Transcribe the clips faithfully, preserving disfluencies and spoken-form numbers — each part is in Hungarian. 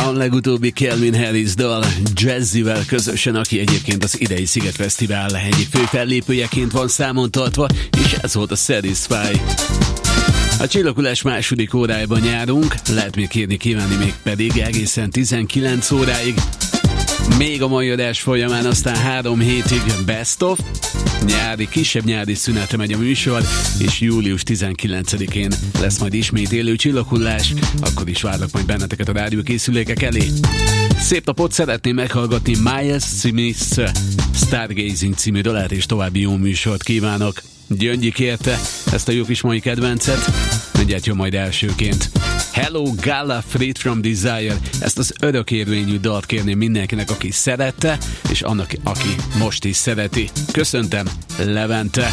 A legutóbbi Calvin Harris dal Jazzivel közösen, aki egyébként az idei Sziget Fesztivál egyik fő fellépőjeként van számon tartva, és ez volt a Satisfy. A csillagulás második órájában járunk, lehet még kérni kívánni még pedig egészen tizenkilenc óráig. Még a mai adás folyamán aztán három hétig Best of, nyári, kisebb nyári szünetre megy a műsor, és július tizenkilencedikén lesz majd ismét élő csillaghullás, akkor is várlak majd benneteket a rádiókészülékek elé. Szép napot, szeretném meghallgatni Miles Smith Stargazing című dalát, és további jó műsort kívánok. Gyöngyi kérte ezt a jó kis mai kedvencet, mindjárt jön majd elsőként. Hello Gala, Freed from Desire, ezt az örökérvényű dalt kérném mindenkinek, aki szerette, és annak, aki most is szereti. Köszöntem, Levente.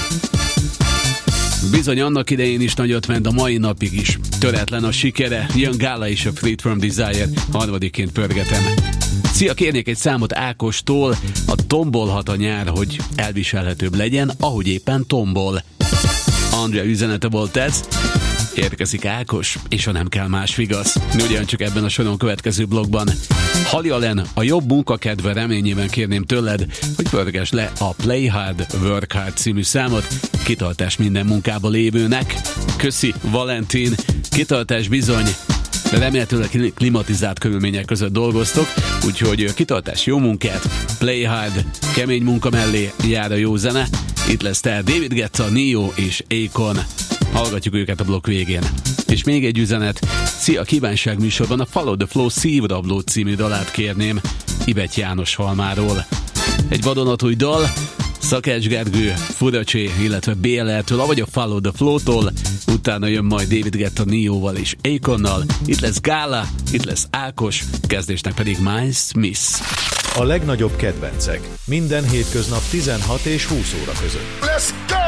Bizony annak idején is nagyot ment, a mai napig is töretlen a sikere. Jön Gala és a Freed from Desire, harmadikként pörgetem. Szia, kérnék egy számot Ákostól, a tombolhat a nyár, hogy elviselhetőbb legyen, ahogy éppen tombol. Andrea üzenete volt ez. Érkezik Ákos, és ha nem kell más vigasz. Ugyancsak ebben a soron következő blogban. Halialen, a jobb munkakedve reményében kérném tőled, hogy pörgesd le a Play Hard, Work Hard című számot. Kitartás minden munkába lévőnek. Köszi, Valentin. Kitartás bizony. De remélhetőleg klimatizált körülmények között dolgoztok, úgyhogy kitartás, jó munkát, Play Hard, kemény munka mellé jár a jó zene. Itt lesz tehát David Guetta, Neo és Akon. Hallgatjuk őket a blokk végén. És még egy üzenet. Szia, kívánság műsorban a Follow the Flow Szívrabló című dalát kérném Ibet János Halmáról. Egy vadonatúj dal, Szakács Gergő, Furacsé, illetve bé el er-től, avagy a Follow the Flow-tól, utána jön majd David Guetta Neo-val és Akonnal, itt lesz Gala, itt lesz Ákos, kezdésnek pedig Miles Smith. A legnagyobb kedvencek minden hétköznap tizenhat és húsz óra között. Let's go!